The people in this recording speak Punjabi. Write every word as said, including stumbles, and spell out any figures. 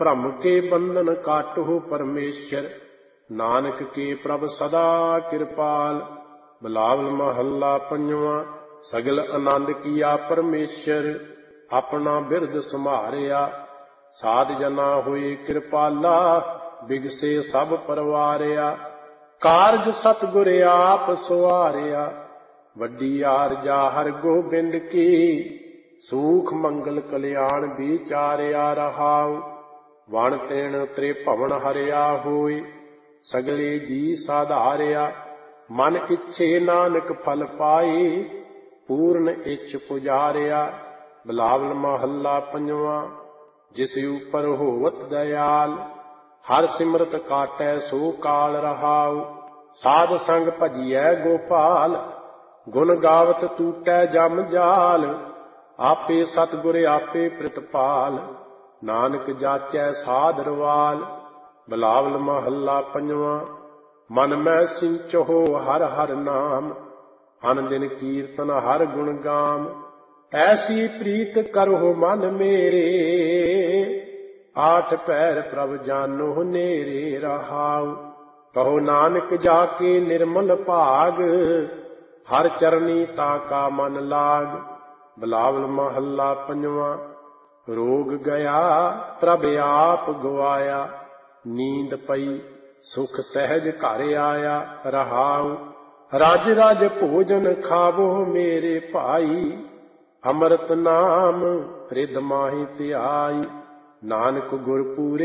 ਭ੍ਰਮ ਕੇ ਬੰਧਨ ਕਾਟਹੁ ਪਰਮੇਸ਼ਰ, ਨਾਨਕ ਕੇ ਪ੍ਰਭ ਸਦਾ ਕਿਰਪਾਲ। ਬਿਲਾਵਲ ਮਹੱਲਾ ਪੰਜਵਾਂ। ਸਗਲ ਆਨੰਦ ਕੀਆ ਪਰਮੇਸ਼ਰ, ਆਪਣਾ ਬਿਰਦ ਸੰਭਾਰਿਆ। ਸਾਧ ਜਨਾ ਹੋਏ ਕਿਰਪਾਲਾ, ਬਿਗਸੇ ਸਭ ਪਰਵਾਰਿਆ। ਕਾਰਜ ਸਤਿਗੁਰ ਆਪ ਸੁਆਰਿਆ, ਵੱਡੀ ਆਰਜਾ ਹਰ ਗੋਬਿੰਦ ਕੀ। ਸੂਖ ਮੰਗਲ ਕਲਿਆਣ ਵਿਚਾਰਿਆ ਰਹਾਉ, ਵਣ ਤ੍ਰਿਣ ਤ੍ਰਿਭਵਨ ਹਰਿਆ ਹੋਏ। ਸਗਲੇ ਜੀ ਸਾਧਾਰਿਆ, ਮਨ ਇੱਛੇ ਨਾਨਕ ਫਲ ਪਾਏ। ਪੂਰਨ ਇੱਛ ਪੁਜਾਰਿਆ। ਬਿਲਾਵਲ ਮਹੱਲਾ ਪੰਜਵਾਂ। ਜਿਸ ਉਪਰ ਹੋਵਤ ਦਇਆਲ, ਹਰ ਸਿਮਰਤ ਕਾਟੈ ਸੋ ਕਾਲ ਰਹਾਉ। ਸਾਧ ਸੰਗ ਭਜੀਐ ਗੋਪਾਲ, ਗੁਣ ਗਾਵਤ ਟੂਟੈ ਜਮ ਜਾਲ। ਆਪੇ ਸਤਿਗੁਰ ਆਪੇ ਪ੍ਰਿਤਪਾਲ, ਨਾਨਕ ਜਾਚੈ ਸਾਧ ਰਵਾਲ। ਬਿਲਾਵਲ ਮਹੱਲਾ ਪੰਜਵਾਂ। ਮਨ ਮੈਂ ਸਿੰਚਹੁ ਹਰ ਹਰ ਨਾਮ, ਅਨ ਦਿਨ ਕੀਰਤਨ ਹਰ ਗੁਣ ਗਾਮ। ਐਸੀ ਪ੍ਰੀਤ ਕਰਹੁ ਮਨ ਮੇਰੇ, ਆਠ ਪੈਰ ਪ੍ਰਭ ਜਾਨੋ ਨੇਰੇ ਰਹਾਉ। ਕਹੋ ਨਾਨਕ ਜਾ ਕੇ ਨਿਰਮਲ ਭਾਗ, ਹਰ ਚਰਨੀ ਤਾ ਕਾ ਮਨ ਲਾਗ। ਬਿਲਾਵਲ ਮਹੱਲਾ ਪੰਜਵਾਂ। ਰੋਗ ਗਿਆ ਪ੍ਰਭ ਆਪ ਗਵਾਇਆ, ਨੀਂਦ ਪਈ ਸੁਖ ਸਹਿਜ ਘਰ ਆਇਆ ਰਹਾਉ। ਰਜ ਰਜ ਭੋਜਨ ਖਾਵੋ ਮੇਰੇ ਭਾਈ, ਅੰਮ੍ਰਿਤ ਨਾਮ ਰਿਦ ਮਾਹੀ ਧਿਆਈ। ਨਾਨਕ ਗੁਰ ਪੂਰੇ